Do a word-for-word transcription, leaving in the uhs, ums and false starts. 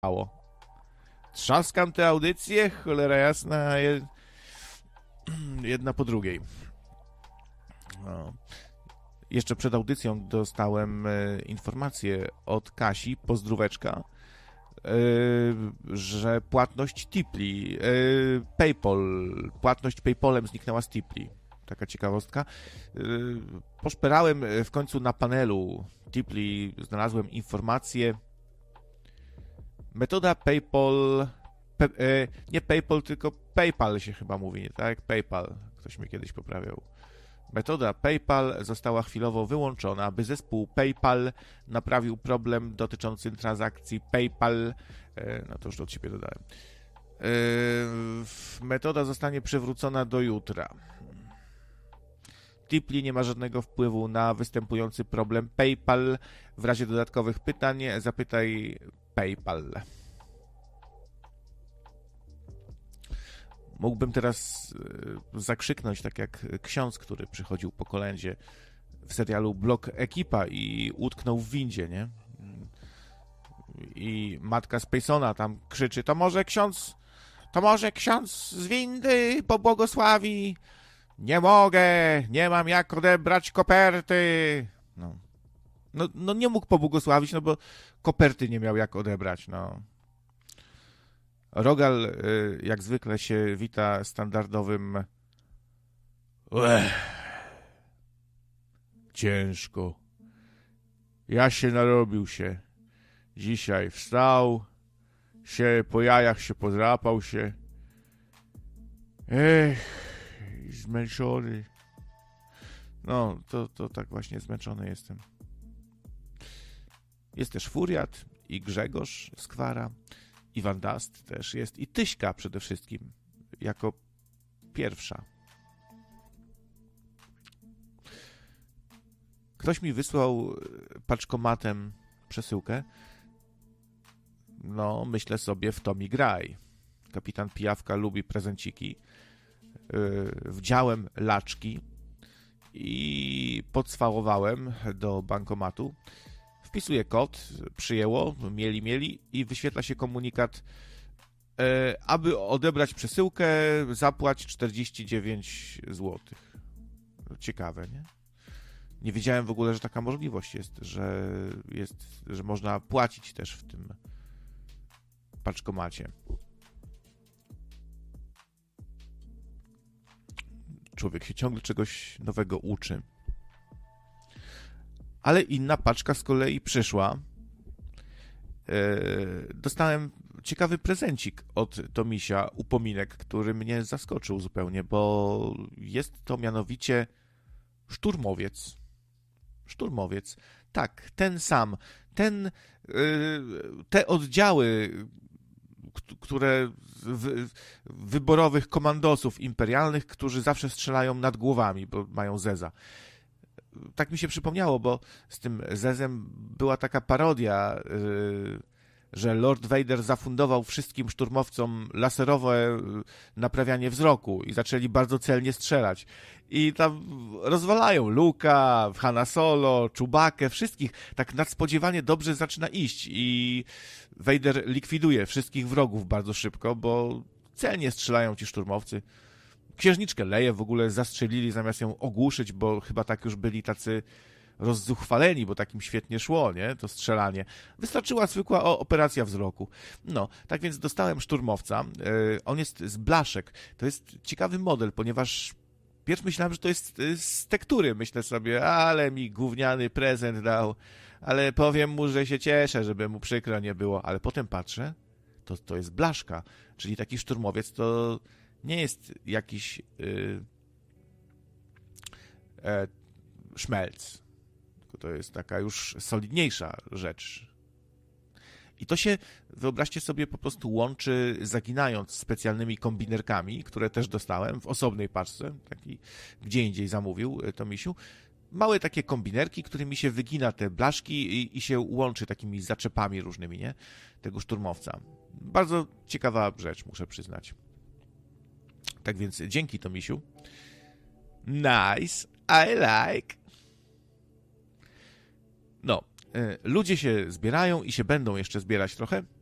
mało. Trzaskam te audycje, cholera jasna, jedna po drugiej. No. Jeszcze przed audycją dostałem e, informację od Kasi, pozdróweczka, e, że płatność Tipli, e, PayPal, płatność PayPalem zniknęła z Tipli. Taka ciekawostka. E, poszperałem w końcu na panelu Tipli, znalazłem informację. Metoda PayPal, pe, e, nie PayPal, tylko PayPal się chyba mówi, tak? PayPal, ktoś mnie kiedyś poprawiał. Metoda PayPal została chwilowo wyłączona, aby zespół PayPal naprawił problem dotyczący transakcji PayPal. No to już od siebie dodałem. Metoda zostanie przywrócona do jutra. Tipli nie ma żadnego wpływu na występujący problem PayPal. W razie dodatkowych pytań zapytaj PayPal. Mógłbym teraz zakrzyknąć, tak jak ksiądz, który przychodził po kolędzie w serialu Blok Ekipa i utknął w windzie, nie? I matka Spacona tam krzyczy, to może ksiądz, to może ksiądz z windy pobłogosławi? Nie mogę, nie mam jak odebrać koperty. No, no, no nie mógł pobłogosławić, no bo koperty nie miał jak odebrać, no. Rogal jak zwykle się wita standardowym Ech, ciężko. Ja się narobił się. Dzisiaj wstał, się po jajach się podrapał się. Ech, zmęczony. No, to, to tak właśnie zmęczony jestem. Jest też Furiat i Grzegorz Skwara. Iwan Dust też jest i Tyśka przede wszystkim, jako pierwsza. Ktoś mi wysłał paczkomatem przesyłkę. No, myślę sobie, w to mi graj. Kapitan Pijawka lubi prezenciki. Wdziałem laczki i podswałowałem do bankomatu. Wpisuję kod, przyjęło, mieli, mieli i wyświetla się komunikat, e, aby odebrać przesyłkę, zapłać czterdzieści dziewięć złotych. Ciekawe, nie? Nie wiedziałem w ogóle, że taka możliwość jest, że jest, że można płacić też w tym paczkomacie. Człowiek się ciągle czegoś nowego uczy. Ale inna paczka z kolei przyszła. Dostałem ciekawy prezencik od Tomisia, upominek, który mnie zaskoczył zupełnie, bo jest to mianowicie szturmowiec. Szturmowiec. Tak, ten sam. Ten, te oddziały, które wyborowych komandosów imperialnych, którzy zawsze strzelają nad głowami, bo mają zeza. Tak mi się przypomniało, bo z tym zezem była taka parodia, yy, że Lord Vader zafundował wszystkim szturmowcom laserowe naprawianie wzroku i zaczęli bardzo celnie strzelać. I tam rozwalają Luke'a, Hanna Solo, Chewbackę, wszystkich. Tak nadspodziewanie dobrze zaczyna iść i Vader likwiduje wszystkich wrogów bardzo szybko, bo celnie strzelają ci szturmowcy. Księżniczkę Leję w ogóle zastrzelili zamiast ją ogłuszyć, bo chyba tak już byli tacy rozzuchwaleni, bo takim świetnie szło, nie? To strzelanie. Wystarczyła zwykła operacja wzroku. No, tak więc dostałem szturmowca. Yy, on jest z blaszek. To jest ciekawy model, ponieważ pierw myślałem, że to jest z tektury. Myślę sobie, ale mi gówniany prezent dał, ale powiem mu, że się cieszę, żeby mu przykro nie było. Ale potem patrzę, to, to jest blaszka, czyli taki szturmowiec to nie jest jakiś yy, e, szmelc, tylko to jest taka już solidniejsza rzecz. I to się, wyobraźcie sobie, po prostu łączy, zaginając specjalnymi kombinerkami, które też dostałem w osobnej paczce, taki gdzie indziej zamówił Tomisiu. Małe takie kombinerki, którymi się wygina te blaszki i, i się łączy takimi zaczepami różnymi, nie? Tego szturmowca. Bardzo ciekawa rzecz, muszę przyznać. Tak więc dzięki, Tomisiu. Nice, I like. No, ludzie się zbierają i się będą jeszcze zbierać trochę.